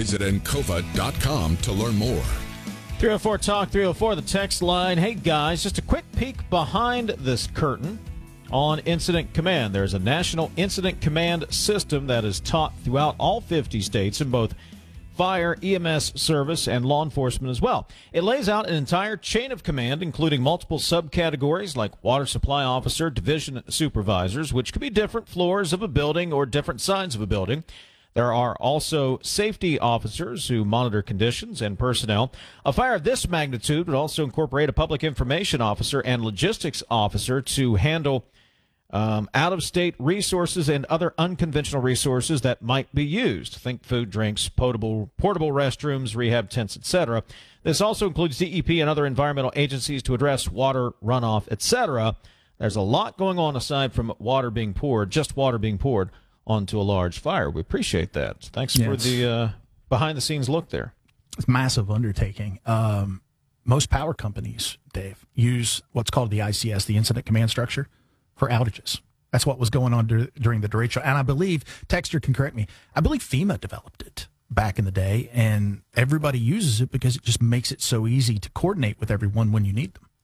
Visit Encova.com to learn more. 304 Talk, 304, the text line. Hey, guys, just a quick peek behind this curtain on Incident Command. There's a national Incident Command system that is taught throughout all 50 states in both fire, EMS service, and law enforcement as well. It lays out an entire chain of command, including multiple subcategories like water supply officer, division supervisors, which could be different floors of a building or different sides of a building. There are also safety officers who monitor conditions and personnel. A fire of this magnitude would also incorporate a public information officer and logistics officer to handle out-of-state resources and other unconventional resources that might be used. Think food, drinks, portable restrooms, rehab tents, etc. This also includes DEP and other environmental agencies to address water runoff, etc. There's a lot going on aside from just water being poured onto a large fire. We appreciate that. Thanks for the behind-the-scenes look there. It's a massive undertaking. Most power companies, Dave, use what's called the ICS, the Incident Command Structure, for outages. That's what was going on during the derecho. And I believe, Texter can correct me, I believe FEMA developed it back in the day, and everybody uses it because it just makes it so easy to coordinate with everyone when you need them.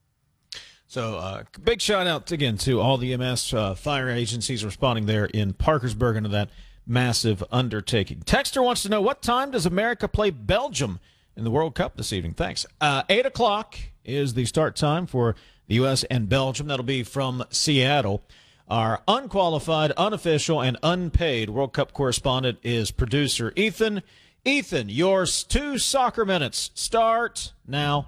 So big shout out again to all the EMS fire agencies responding there in Parkersburg into that massive undertaking. Texter wants to know, what time does America play Belgium in the World Cup this evening? Thanks. 8 o'clock is the start time for the U.S. and Belgium. That'll be from Seattle. Our unqualified, unofficial, and unpaid World Cup correspondent is producer Ethan. Ethan, your 2 soccer minutes start now.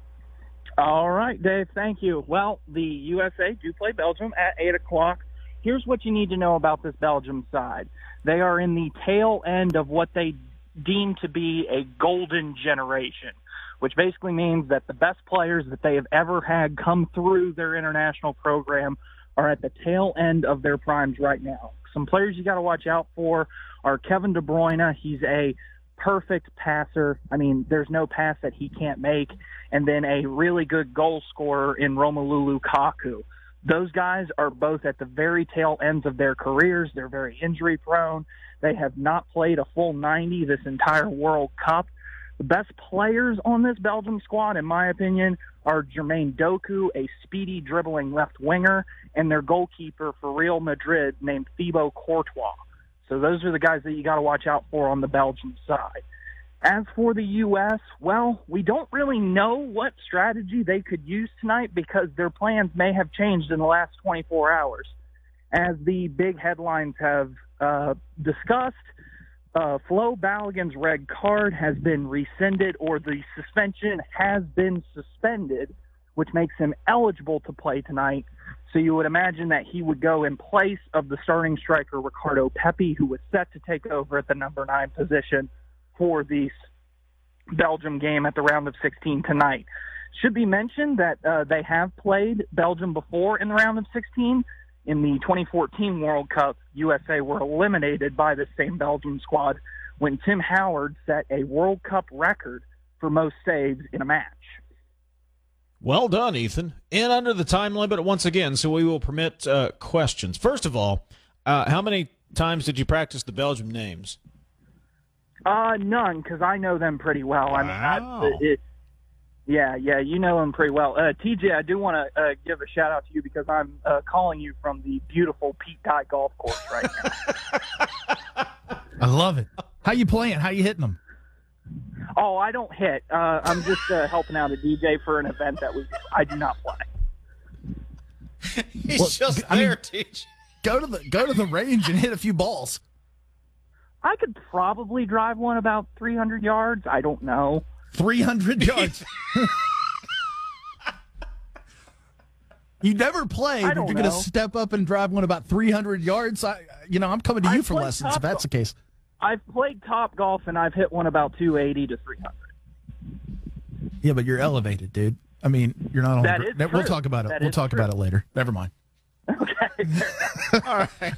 All right, Dave, thank you. Well, the USA do play Belgium at 8 o'clock. Here's what you need to know about this Belgium side. They are in the tail end of what they deem to be a golden generation, which basically means that the best players that they have ever had come through their international program are at the tail end of their primes right now. Some players you got to watch out for are Kevin De Bruyne. He's a perfect passer. I mean, there's no pass that he can't make. And then a really good goal scorer in Romelu Lukaku. Those guys are both at the very tail ends of their careers. They're very injury prone. They have not played a full 90 this entire World Cup. The best players on this Belgium squad, in my opinion, are Jermaine Doku, a speedy dribbling left winger, and their goalkeeper for Real Madrid named Thibaut Courtois. So those are the guys that you got to watch out for on the Belgian side. As for the U.S., well, we don't really know what strategy they could use tonight because their plans may have changed in the last 24 hours. As the big headlines have discussed, Flo Balogun's red card has been rescinded, or the suspension has been suspended, which makes him eligible to play tonight. So you would imagine that he would go in place of the starting striker Ricardo Pepi, who was set to take over at the number 9 position for the Belgium game at the round of 16 tonight. Should be mentioned that they have played Belgium before in the round of 16. In the 2014 World Cup, USA were eliminated by the same Belgium squad when Tim Howard set a World Cup record for most saves in a match. Well done, Ethan. In under the time limit once again, so we will permit questions. First of all, how many times did you practice the Belgium names? None, because I know them pretty well. Wow. I mean, yeah, you know them pretty well. TJ, I do want to give a shout out to you because I'm calling you from the beautiful Pete Dye Golf Course right now. I love it. How you playing? How you hitting them? Oh, I don't hit. I'm just helping out a DJ for an event that I do not play. He's just there, TJ. Go to the range and hit a few balls. I could probably drive one about 300 yards. I don't know. 300 yards. You never played, but you're going to step up and drive one about 300 yards. I'm coming to you for lessons if that's the case. I've played Top Golf, and I've hit one about 280 to 300. Yeah, but you're elevated, dude. I mean, you're not on that is true. We'll talk about it. We'll talk about it later. Never mind. Okay. All right.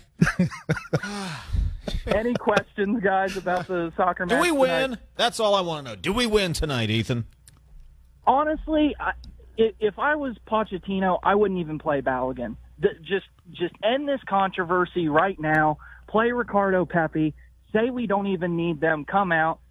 Any questions, guys, about the soccer match? Do we win? Tonight? That's all I want to know. Do we win tonight, Ethan? Honestly, if I was Pochettino, I wouldn't even play Balogun. Just end this controversy right now. Play Ricardo Pepi. Say we don't even need them. Come out.